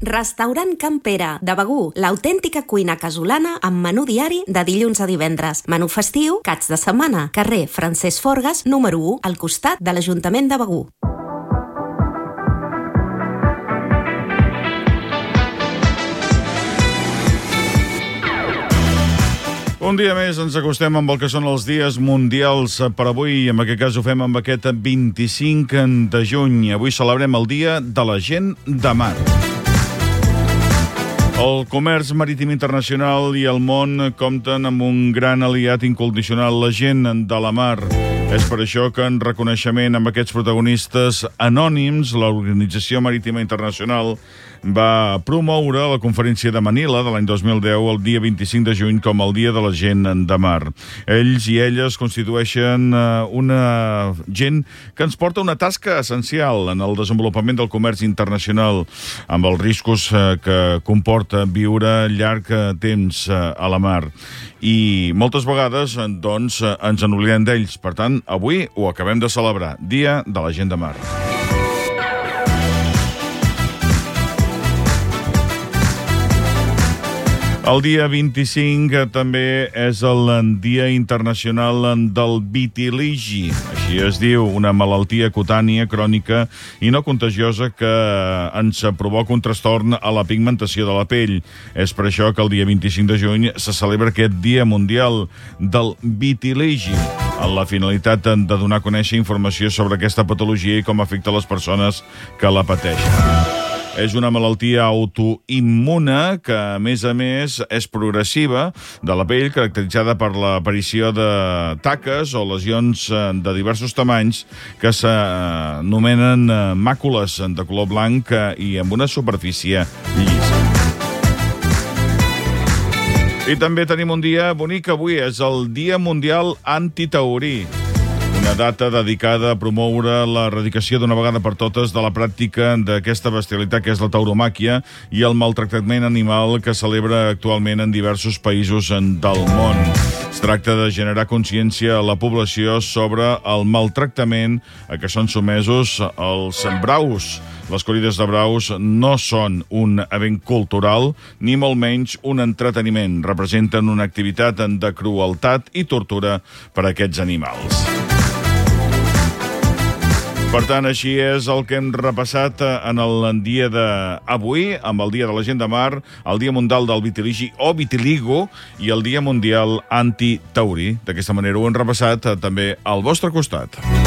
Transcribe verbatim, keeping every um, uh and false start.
Restaurant Can Pere, de Begur, l'autèntica cuina casolana amb menú diari de dilluns a divendres. Menú festiu, caps de setmana, carrer Francesc Forgas, número u, al costat de l'Ajuntament de Begur. Un dia més ens acostem amb el que són els dies mundials per avui, i en aquest cas ho fem amb aquest vint-i-cinc de juny. Avui celebrem el Dia de la Gent de Mar. El comerç marítim internacional i el món compten amb un gran aliat incondicional, la gent de la mar. És per això que, en reconeixement amb aquests protagonistes anònims, l'Organització Marítima Internacional va promoure la conferència de Manila de l'any dos mil deu, el dia vint-i-cinc de juny, com el Dia de la Gent de Mar. Ells i elles constitueixen una gent que ens porta una tasca essencial en el desenvolupament del comerç internacional, amb els riscos que comporta viure llarg temps a la mar. I moltes vegades, doncs, ens n'oblidem d'ells. Per tant, avui ho acabem de celebrar, Dia de la Gent de Mar. El dia vint-i-cinc també és el Dia Internacional del Vitiligi. Així es diu, una malaltia cutània crònica i no contagiosa que ens provoca un trastorn a la pigmentació de la pell. És per això que el dia vint-i-cinc de juny se celebra aquest Dia Mundial del Vitiligi, amb la finalitat de donar a conèixer informació sobre aquesta patologia i com afecta les persones que la pateixen. És una malaltia autoimmune que, a més a més, és progressiva de la pell, caracteritzada per l'aparició de taques o lesions de diversos tamanys que s'anomenen màcules de color blanc i amb una superfície llisa. I també tenim un dia bonic avui, és el Dia Mundial Antitaurí. Una data dedicada a promoure l'erradicació d'una vegada per totes de la pràctica d'aquesta bestialitat que és la tauromàquia i el maltractament animal que celebra actualment en diversos països del món. Es tracta de generar consciència a la població sobre el maltractament a què són sotmesos els braus. Les corrides de braus no són un event cultural, ni molt menys un entreteniment. Representen una activitat de crueltat i tortura per a aquests animals. Per tant, així és el que hem repassat en el dia d'avui, amb el Dia de la Gent de Mar, el Dia Mundial del Vitiligi o Vitiligo i el Dia Mundial Antitaurí. D'aquesta manera ho hem repassat també al vostre costat.